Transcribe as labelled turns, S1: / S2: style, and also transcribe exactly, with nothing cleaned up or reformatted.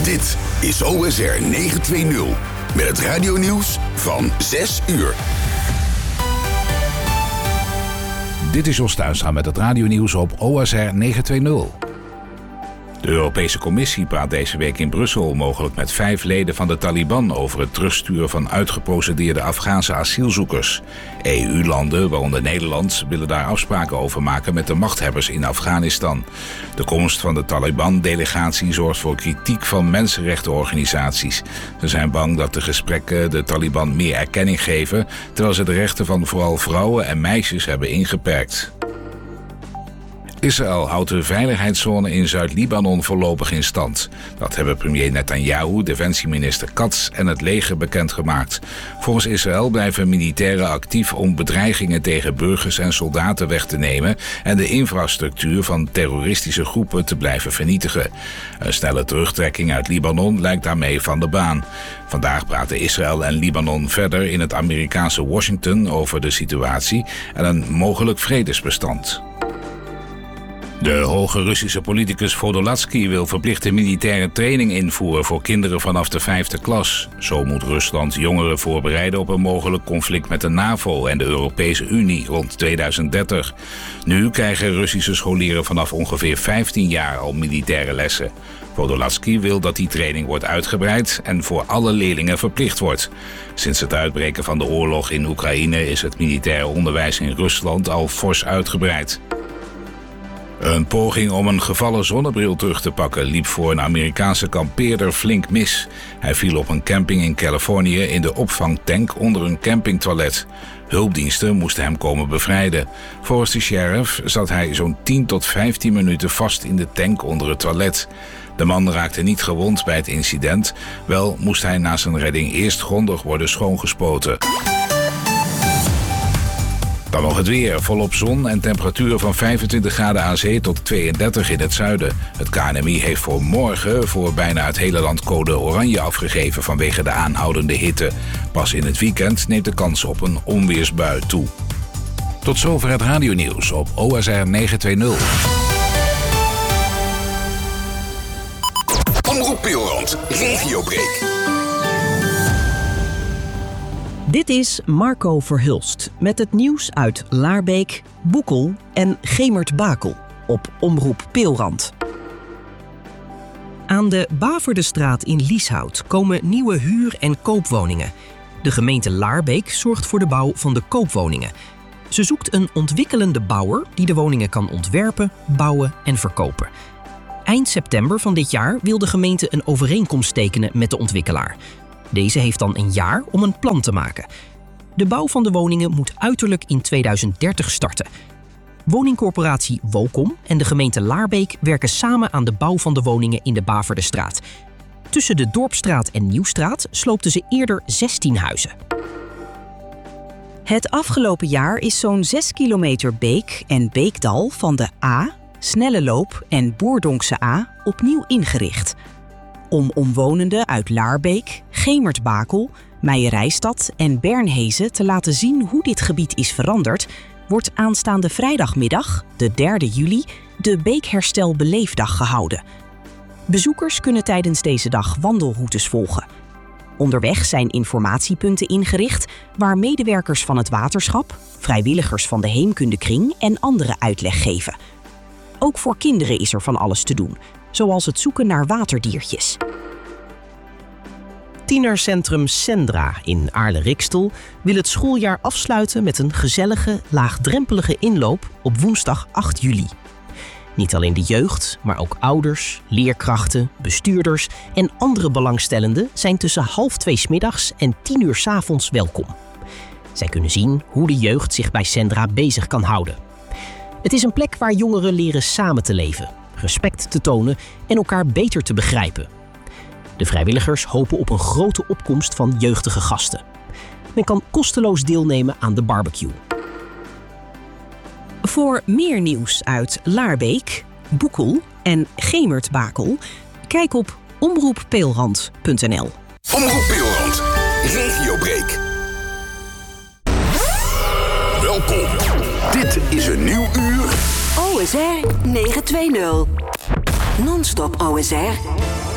S1: Dit is O S R negenhonderdtwintig met het radionieuws van zes uur.
S2: Dit is Jos Tuinstra met het radionieuws op O S R negenhonderdtwintig. De Europese Commissie praat deze week in Brussel mogelijk met vijf leden van de Taliban over het terugsturen van uitgeprocedeerde Afghaanse asielzoekers. E U-landen, waaronder Nederland, willen daar afspraken over maken met de machthebbers in Afghanistan. De komst van de Taliban-delegatie zorgt voor kritiek van mensenrechtenorganisaties. Ze zijn bang dat de gesprekken de Taliban meer erkenning geven, terwijl ze de rechten van vooral vrouwen en meisjes hebben ingeperkt. Israël houdt de veiligheidszone in Zuid-Libanon voorlopig in stand. Dat hebben premier Netanyahu, defensieminister Katz en het leger bekendgemaakt. Volgens Israël blijven militairen actief om bedreigingen tegen burgers en soldaten weg te nemen en de infrastructuur van terroristische groepen te blijven vernietigen. Een snelle terugtrekking uit Libanon lijkt daarmee van de baan. Vandaag praten Israël en Libanon verder in het Amerikaanse Washington over de situatie en een mogelijk vredesbestand. De hoge Russische politicus Podolatsky wil verplichte militaire training invoeren voor kinderen vanaf de vijfde klas. Zo moet Rusland jongeren voorbereiden op een mogelijk conflict met de NAVO en de Europese Unie rond tweeduizend dertig. Nu krijgen Russische scholieren vanaf ongeveer vijftien jaar al militaire lessen. Podolatsky wil dat die training wordt uitgebreid en voor alle leerlingen verplicht wordt. Sinds het uitbreken van de oorlog in Oekraïne is het militair onderwijs in Rusland al fors uitgebreid. Een poging om een gevallen zonnebril terug te pakken liep voor een Amerikaanse kampeerder flink mis. Hij viel op een camping in Californië in de opvangtank onder een campingtoilet. Hulpdiensten moesten hem komen bevrijden. Volgens de sheriff zat hij zo'n tien tot vijftien minuten vast in de tank onder het toilet. De man raakte niet gewond bij het incident. Wel moest hij na zijn redding eerst grondig worden schoongespoten. Dan nog het weer. Volop zon en temperaturen van vijfentwintig graden aan zee tot tweeëndertig in het zuiden. Het K N M I heeft voor morgen voor bijna het hele land code oranje afgegeven vanwege de aanhoudende hitte. Pas in het weekend neemt de kans op een onweersbui toe. Tot zover het radionieuws op O S R negenhonderdtwintig.
S1: Omroep Pilrand, Regiobreak.
S3: Dit is Marco Verhulst met het nieuws uit Laarbeek, Boekel en Gemert-Bakel op Omroep Pilrand. Aan de Baverdestraat in Lieshout komen nieuwe huur- en koopwoningen. De gemeente Laarbeek zorgt voor de bouw van de koopwoningen. Ze zoekt een ontwikkelende bouwer die de woningen kan ontwerpen, bouwen en verkopen. Eind september van dit jaar wil de gemeente een overeenkomst tekenen met de ontwikkelaar. Deze heeft dan een jaar om een plan te maken. De bouw van de woningen moet uiterlijk in tweeduizend dertig starten. Woningcorporatie Wocom en de gemeente Laarbeek werken samen aan de bouw van de woningen in de Baverdestraat. Tussen de Dorpstraat en Nieuwstraat sloopten ze eerder zestien huizen.
S4: Het afgelopen jaar is zo'n zes kilometer beek en beekdal van de A, Snelle Loop en Boerdonkse A opnieuw ingericht. Om omwonenden uit Laarbeek, Gemert-Bakel, Meijerijstad en Bernhezen te laten zien hoe dit gebied is veranderd, wordt aanstaande vrijdagmiddag, de derde juli, de Beekherstel Beleefdag gehouden. Bezoekers kunnen tijdens deze dag wandelroutes volgen. Onderweg zijn informatiepunten ingericht waar medewerkers van het waterschap, vrijwilligers van de Heemkundekring en anderen uitleg geven. Ook voor kinderen is er van alles te doen, zoals het zoeken naar waterdiertjes.
S3: Tienercentrum Sendra in Aarle-Rikstel wil het schooljaar afsluiten met een gezellige, laagdrempelige inloop op woensdag acht juli. Niet alleen de jeugd, maar ook ouders, leerkrachten, bestuurders en andere belangstellenden zijn tussen half twee 's middags en tien uur 's avonds welkom. Zij kunnen zien hoe de jeugd zich bij Sendra bezig kan houden. Het is een plek waar jongeren leren samen te leven, respect te tonen en elkaar beter te begrijpen. De vrijwilligers hopen op een grote opkomst van jeugdige gasten. Men kan kosteloos deelnemen aan de barbecue.
S4: Voor meer nieuws uit Laarbeek, Boekel en Gemert-Bakel, kijk op omroep peelrand punt n l.
S1: Omroep Pilrand, Regiobreak. Welkom. Dit is een nieuw uur.
S5: O S R negenhonderdtwintig. Non-stop O S R.